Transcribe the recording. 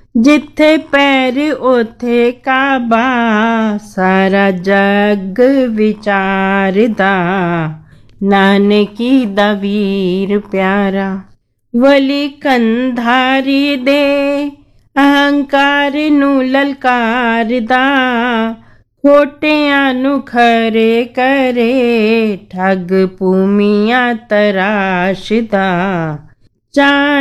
जिथे पैर उथे काबा, सारा जग विचारदा, नानकी दा वीर प्यारा। वली कंधारी दे अहंकार नू ललकारदा, खोटियां नू खरे करे, ठग भूमियां तराशदा।